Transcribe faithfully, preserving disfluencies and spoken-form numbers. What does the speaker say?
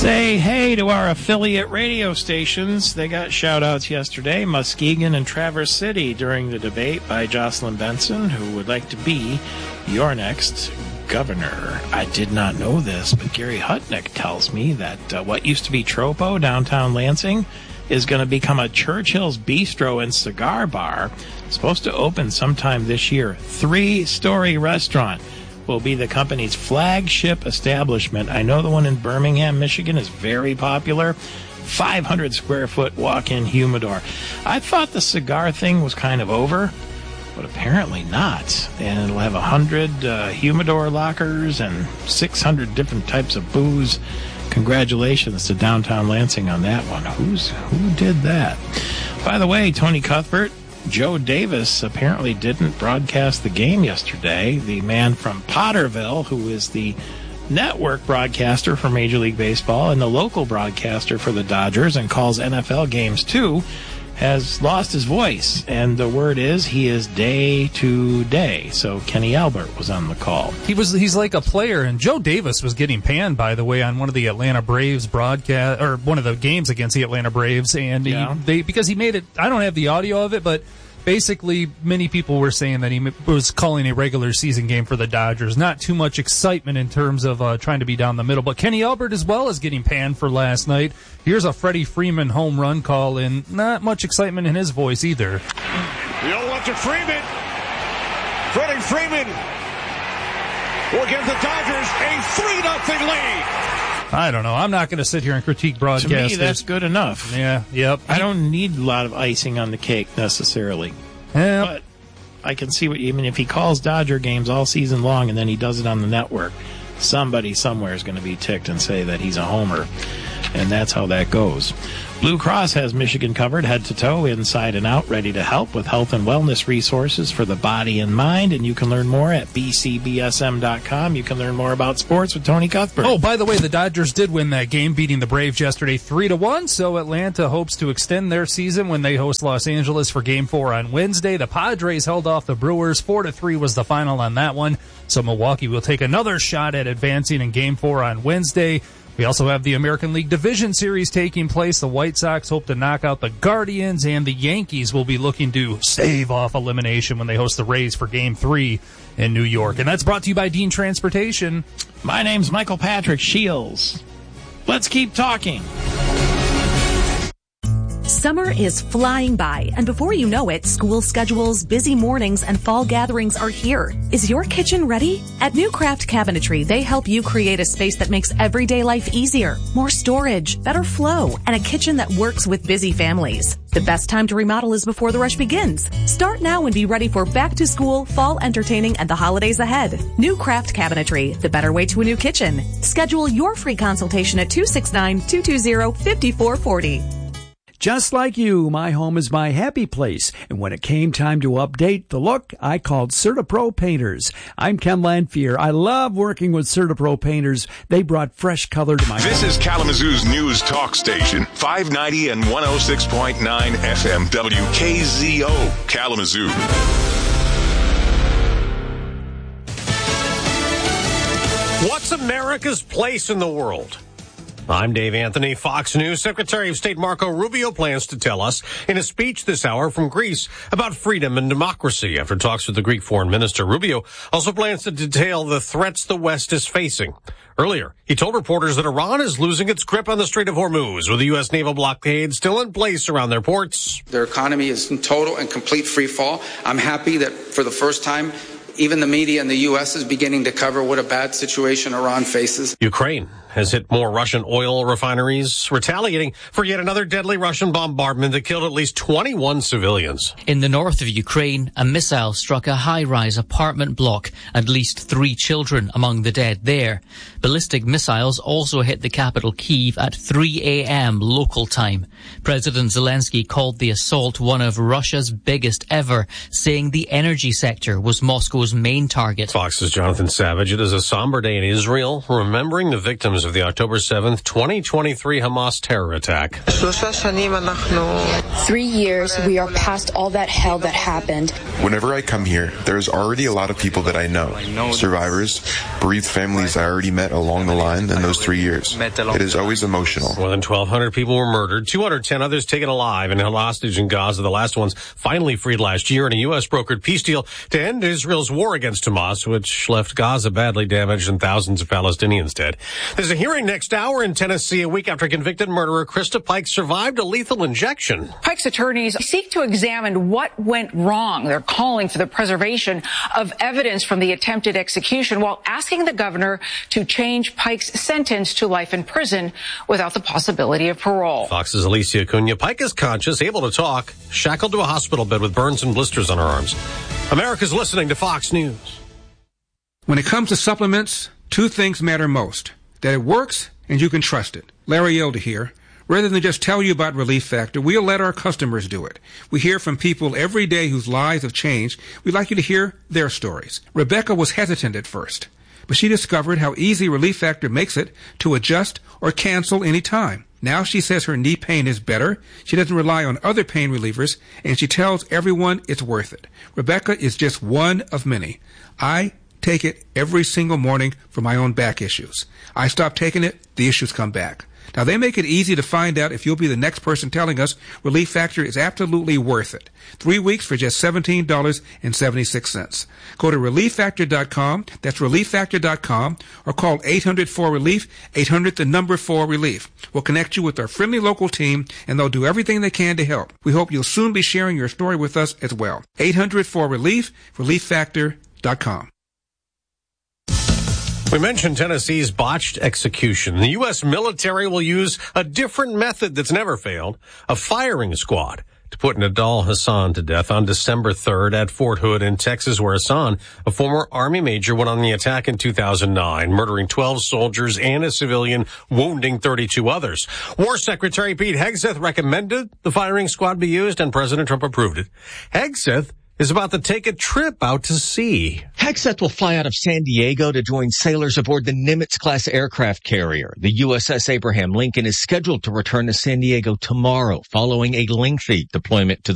Say hey to our affiliate radio stations. They got shout-outs yesterday. Muskegon and Traverse City during the debate by Jocelyn Benson, who would like to be your next governor. I did not know this, but Gary Hutnick tells me that uh, what used to be Tropo, downtown Lansing, is going to become a Churchill's Bistro and Cigar Bar. It's supposed to open sometime this year. Three-story restaurant will be the company's flagship establishment. I know the one in Birmingham, Michigan is very popular. five hundred square foot walk-in humidor. I thought the cigar thing was kind of over, but apparently not. And it'll have one hundred uh, humidor lockers and six hundred different types of booze. Congratulations to Downtown Lansing on that one. Who's Who did that? By the way, Tony Cuthbert, Joe Davis apparently didn't broadcast the game yesterday. The man from Potterville, who is the network broadcaster for Major League Baseball and the local broadcaster for the Dodgers and calls N F L games too, has lost his voice. And the word is he is day to day. So Kenny Albert was on the call. He was he's like a player, and Joe Davis was getting panned, by the way, on one of the Atlanta Braves broadcast or one of the games against the Atlanta Braves, and yeah. he, they because he made it. I don't have the audio of it, but basically many people were saying that he was calling a regular season game for the Dodgers. Not too much excitement in terms of uh, trying to be down the middle. But Kenny Albert as well is getting panned for last night. Here's a Freddie Freeman home run call, and not much excitement in his voice either. The oh one to Freeman. Freddie Freeman will give the Dodgers a three nothing lead. I don't know. I'm not going to sit here and critique broadcasters. To me, that's good enough. Yeah, yep. I don't need a lot of icing on the cake necessarily. Yeah. But I can see what you mean. If he calls Dodger games all season long and then he does it on the network, somebody somewhere is going to be ticked and say that he's a homer. And that's how that goes. Blue Cross has Michigan covered head to toe, inside and out, ready to help with health and wellness resources for the body and mind. And you can learn more at b c b s m dot com. You can learn more about sports with Tony Cuthbert. Oh, by the way, the Dodgers did win that game, beating the Braves yesterday three to one. So Atlanta hopes to extend their season when they host Los Angeles for Game Four on Wednesday. The Padres held off the Brewers. Four to three was the final on that one. So Milwaukee will take another shot at advancing in Game Four on Wednesday. We also have the American League Division Series taking place. The White Sox hope to knock out the Guardians, and the Yankees will be looking to stave off elimination when they host the Rays for Game three in New York. And that's brought to you by Dean Transportation. My name's Michael Patrick Shields. Let's keep talking. Summer is flying by, and before you know it, school schedules, busy mornings, and fall gatherings are here. Is your kitchen ready? At New Craft Cabinetry, they help you create a space that makes everyday life easier, more storage, better flow, and a kitchen that works with busy families. The best time to remodel is before the rush begins. Start now and be ready for back to school, fall entertaining, and the holidays ahead. New Craft Cabinetry, the better way to a new kitchen. Schedule your free consultation at two six nine, two two zero, five four four zero. Just like you, my home is my happy place. And when it came time to update the look, I called CertaPro Painters. I'm Ken Lanphier. I love working with CertaPro Painters. They brought fresh color to my This home. is Kalamazoo's news talk station, five ninety and one oh six point nine F M W K Z O, Kalamazoo. What's America's place in the world? I'm Dave Anthony. Fox News Secretary of State Marco Rubio plans to tell us in a speech this hour from Greece about freedom and democracy after talks with the Greek foreign minister. Rubio also plans to detail the threats the West is facing. Earlier, he told reporters that Iran is losing its grip on the Strait of Hormuz, with the U S naval blockade still in place around their ports. Their economy is in total and complete free fall. I'm happy that for the first time, even the media in the U S is beginning to cover what a bad situation Iran faces. Ukraine has hit more Russian oil refineries, retaliating for yet another deadly Russian bombardment that killed at least twenty-one civilians. In the north of Ukraine, a missile struck a high-rise apartment block. At least three children among the dead there. Ballistic missiles also hit the capital Kyiv at three a.m. local time. President Zelensky called the assault one of Russia's biggest ever, saying the energy sector was Moscow's main target. Fox's Jonathan Savage. It is a somber day in Israel, remembering the victims of the October seventh, twenty twenty-three Hamas terror attack. Three years, we are past all that hell that happened. Whenever I come here, there's already a lot of people that I know. Survivors, bereaved families I already met along the line in those three years. It is always emotional. More than twelve hundred people were murdered, two hundred ten others taken alive and held hostage in Gaza. The last ones finally freed last year in a U S brokered peace deal to end Israel's war against Hamas, which left Gaza badly damaged and thousands of Palestinians dead. There's a hearing next hour in Tennessee a week after convicted murderer Krista Pike survived a lethal injection. Pike's attorneys seek to examine what went wrong. They're calling for the preservation of evidence from the attempted execution while asking the governor to change Pike's sentence to life in prison without the possibility of parole. Fox's Alicia Cunha. Pike is conscious, able to talk, shackled to a hospital bed with burns and blisters on her arms. America's listening to Fox News. When it comes to supplements, two things matter most. That it works and you can trust it. Larry Elder here. Rather than just tell you about Relief Factor, we'll let our customers do it. We hear from people every day whose lives have changed. We'd like you to hear their stories. Rebecca was hesitant at first, but she discovered how easy Relief Factor makes it to adjust or cancel any time. Now she says her knee pain is better, she doesn't rely on other pain relievers, and she tells everyone it's worth it. Rebecca is just one of many. I take it every single morning for my own back issues. I stop taking it, the issues come back. Now, they make it easy to find out if you'll be the next person telling us Relief Factor is absolutely worth it. Three weeks for just seventeen dollars and seventy-six cents. Go to relief factor dot com, that's relief factor dot com, or call eight hundred four relief, eight hundred the number four relief. We'll connect you with our friendly local team, and they'll do everything they can to help. We hope you'll soon be sharing your story with us as well. eight hundred four relief, relief factor dot com. We mentioned Tennessee's botched execution. The U S military will use a different method that's never failed, a firing squad, to put Nadal Hassan to death on December third at Fort Hood in Texas, where Hassan, a former Army major, went on the attack in two thousand nine, murdering twelve soldiers and a civilian, wounding thirty-two others. War Secretary Pete Hegseth recommended the firing squad be used, and President Trump approved it. Hegseth is about to take a trip out to sea. Hegseth will fly out of San Diego to join sailors aboard the Nimitz-class aircraft carrier. The U S S Abraham Lincoln is scheduled to return to San Diego tomorrow, following a lengthy deployment to the